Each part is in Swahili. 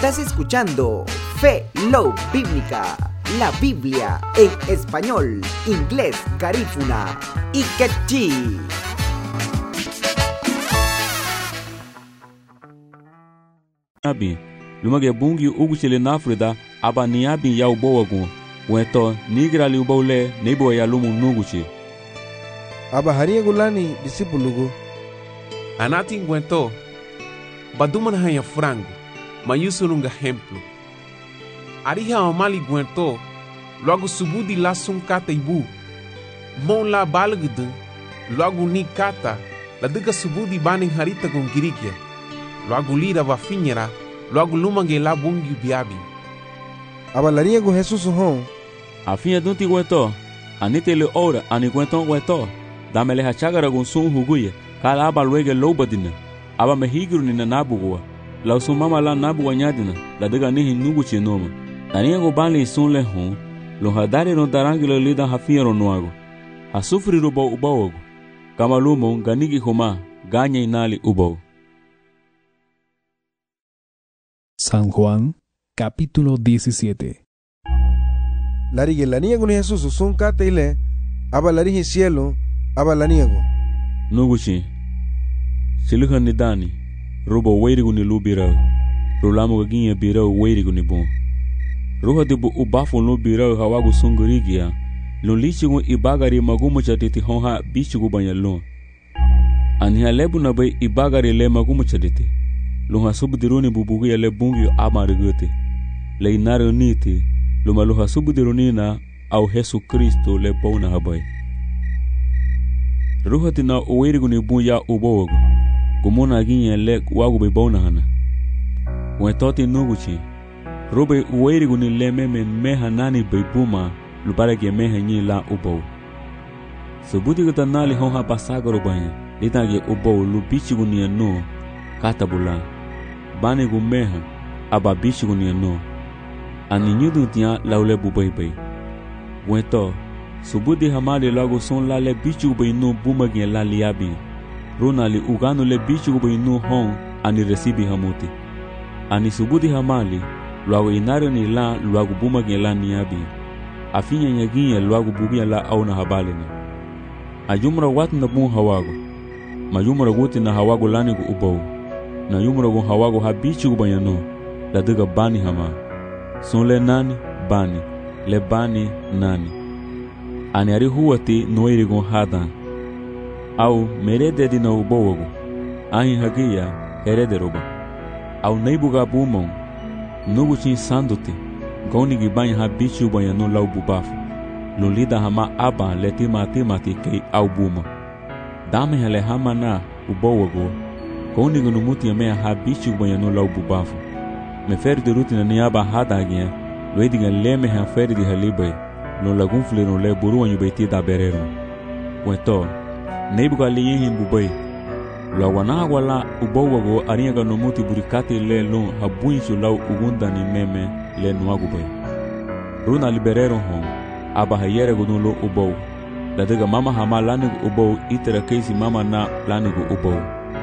Estás escuchando Fe Love Bíblica, la Biblia en español, inglés, garífuna y quechí. Abi, lumage bungi uguchele nafrida aba ni abi ya ubowagun, weto nigra li ubole nebo ya lumu nuguchi. Aba haria gulani disipulugo. Anati ngwento, baduman hanya frango, mayusurunga hemplo. Ariha omali gwento, logo subudi la sun kata ibu. Mon la balgdu, logo ni kata, la diga subudi baning harita gon girikya. Logo lira va finera, logo lumange la bungi biabi. Aba laria go Jesus hon. Afinha dunti gwento, anite le ora ani gwento, damele hachagara gon sun huguye, kala aba luege lobadina, aba mehigru ni nabuwa, la usumama la nabuwa nyadina, la diga nihi nuguchi noma. Tania go bali sun le hon, lo hadari no darangilo lida hafia ronuago. Hasufri rubo ubawogo, kama lumo ganigi homa, ganya inali ubawo. San Juan, capítulo 17. Larige la niego ni Jesus son kata ile, aba larige cielo, aba la niego. Nuguchi, siluhan ni dani, rubo weirigu ni lubirao, rulamu gaginye birao weirigu ni bon. Ruha dibu ubafo no birao hawagu sungurigia, lulichigu ibagari magumu chatiti honha bichigu banyalon. Aniha lebu na bay ibagari le magumu chatiti. Luha subdiruni bubugu ya le bungi amarigute. Le inare niti, luma luha subdirunina au Jesu Kristo le bona habay. Ruha tina uwerigu ni bunya ubowagu. Gumuna ginye le wagu be bona hana. Wetoti nuguchi. Robe uwerigu ni le meha nani be buma lubarege meha nyi la ubow. Subudi gata nali honha pasagaro banya. Litange ubow lubichigu ni no katabula. Bani gumeha aba bichigu ni no. Ani nyudu tia laule bubay. Weto, subudi hamali lago son la le bichigu bay no bumagye la liabi. Runa li uganu le bichigu bay no hon ani resibi hamuti. Ani subudi hamali luago inario ni la luago bumagye la niabi. Afinya nyaginya luago bugia la au na habali ni. Ajumra wat na bun hawago. Majumra guti na hawago lani gu ubow. Na yumra gu hawago habichi gu banyano. La diga bani hama. Son le nani, bani. Le bani, nani. Ani ari huwati noiri gu hadan. Au merede di na ubowago. Ahi hagia herede roba. Au neibuga bumon. Nugu chin sanduti. Goni gibanya habichi gu banyano lau bubafu. Lulida hama aba leti mati kei au buma. Dame hale hama na ubowago. Goni gunumuti ya mea habichi gu banyano lau bubafu. Me feri de rutina ni aba hada agia. Loediga leme ha feri di halibay. Lo lagunfle no le buru wanyu beti da berero. Weto. Neibuga liyehin bubay. Lo wana wala ubowago ariaga numuti burikati le lo habuinchu lau ugunda ni meme le nuagubay. Runa liberero hon. Aba hayere gunulo ubow. Ladiga mama hama lanigu ubow itera keisi mama na lanigu ubow.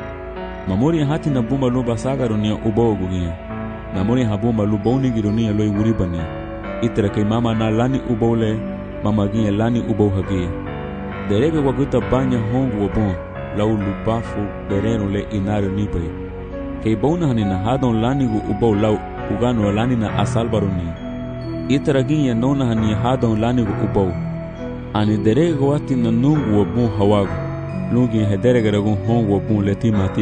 Mamori hati na bumba lo basagaro niya ubow gugiya. Mamori habumba lo boni gironia lo iwuribani. Itera kei mama na lani ubow le mama giya lani ubow hagiya. Derege waguta banya hongu wabon lau lubafu dereno le inario nibay. Kei bona hanina hadon lanigu ubow lau ugano lani na asalbaro niya. Itaraginya nona hani hadon lanigu ubow. Ani derege wati na nungu wabun hawagu. Lungi hederege ragun hongu wabun le timati.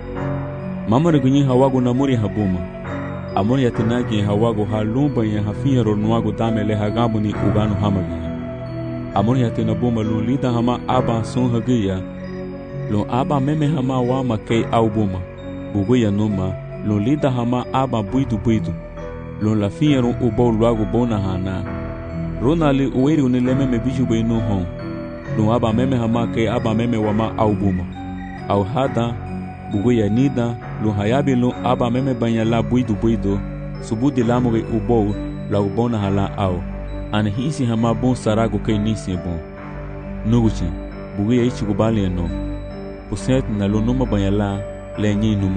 Mama regunyi hawagu na muri habuma. Amori yatinagi hawagu ha lumba ya hafiya ronuagu dame le hagabu ni ugano hamagi. Amori yatinabuma lulida hama aba son hagiya. Lun aba meme hama wama kei au buma. Buguya numa lulida hama aba buidu. Lon la fiyeron ubow luago bona hana. Rona li uweri unileme me biju bay no hon. Lon aba meme hama ke aba meme wama au buma. Au hada, buguya nida, lon hayabi lon aba meme banya la buidu. Subudi lamuge ubow la ubona hala au. Ani hisi hama bon sarago ke nisi bon. Nuguchi, buguya ichi kubali no. Puset na lo numa banya la le nyi numu.